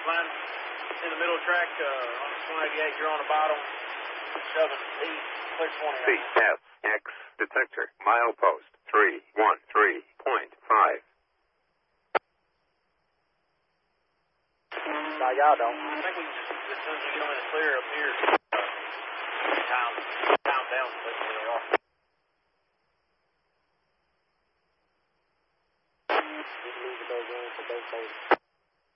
Line in the middle track on 188. You're on the bottom. 7 east, clear 20. CFX detector, milepost 313.5. No, y'all don't. I think we just, as soon as we get them in the clear up here, time down, so they are. Just leave those in for both boats.